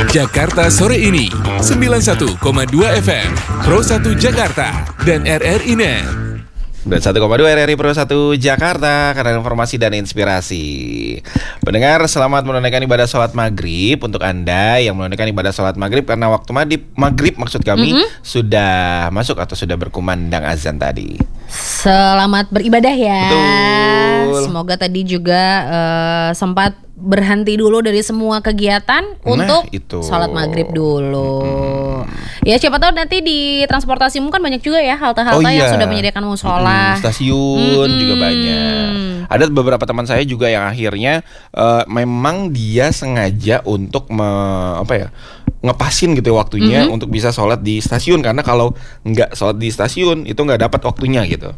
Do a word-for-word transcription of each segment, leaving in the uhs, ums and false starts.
Jakarta sore ini sembilan puluh satu koma dua F M Pro satu Jakarta dan R R I Net. sembilan puluh satu koma dua R R I Pro satu Jakarta, karena informasi dan inspirasi. Pendengar, selamat menunaikan ibadah sholat maghrib. Untuk Anda yang menunaikan ibadah sholat maghrib karena waktu maghrib, maghrib maksud kami mm-hmm. sudah masuk atau sudah berkumandang azan tadi. Selamat beribadah ya. Betul. Semoga tadi juga uh, sempat berhenti dulu dari semua kegiatan nah, untuk itu. sholat maghrib dulu. Hmm. Ya siapa tahu nanti di transportasimu kan banyak juga ya halte-halte oh, iya. yang sudah menyediakan musola. Hmm, stasiun hmm. juga banyak. Ada beberapa teman saya juga yang akhirnya uh, memang dia sengaja untuk me, apa ya ngepasin gitu ya waktunya mm-hmm. untuk bisa sholat di stasiun, karena kalau nggak sholat di stasiun itu nggak dapat waktunya gitu.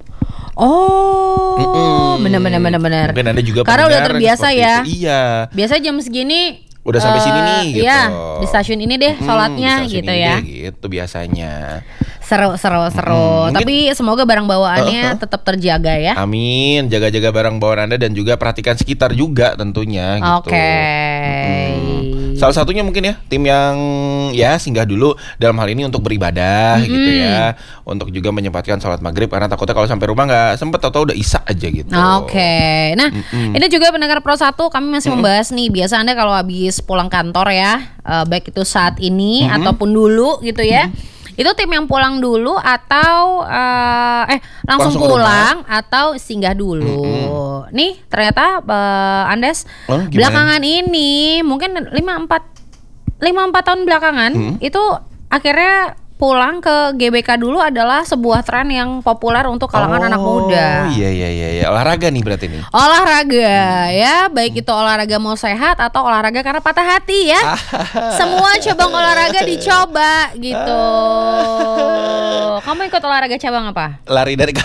Oh, mm-hmm. benar-benar benar-benar. Mungkin Anda juga karena udah terbiasa ya. Itu. Iya. Biasa jam segini udah sampai uh, sini nih gitu. Iya, di stasiun ini deh sholatnya hmm, gitu ya. Deh, gitu biasanya. Seru seru seru. Hmm, Tapi mungkin, semoga barang bawaannya uh-huh. tetap terjaga ya. Amin. Jaga-jaga barang bawaan Anda dan juga perhatikan sekitar juga tentunya gitu. Oke. Okay. Hmm. Salah satunya mungkin ya tim yang ya singgah dulu dalam hal ini untuk beribadah mm-hmm. gitu ya, untuk juga menyempatkan sholat maghrib karena takutnya kalau sampai rumah nggak sempet atau udah isak aja gitu. Oke, okay. Nah mm-hmm. ini juga pendengar Pro satu kami masih mm-hmm. membahas nih, biasa Anda kalau habis pulang kantor ya, uh, baik itu saat ini mm-hmm. ataupun dulu gitu ya. Mm-hmm. Itu tim yang pulang dulu atau uh, eh langsung, langsung pulang atau singgah dulu. Mm-hmm. Nih ternyata uh, Andes oh, belakangan ini mungkin lima empat tahun belakangan mm-hmm. itu akhirnya pulang ke G B K dulu adalah sebuah tren yang populer untuk kalangan oh, anak muda. Iya iya iya iya, olahraga nih berarti nih. Olahraga hmm. ya, baik itu olahraga mau sehat atau olahraga karena patah hati ya. Semua cabang olahraga dicoba gitu. Kamu ikut olahraga cabang apa? Lari dari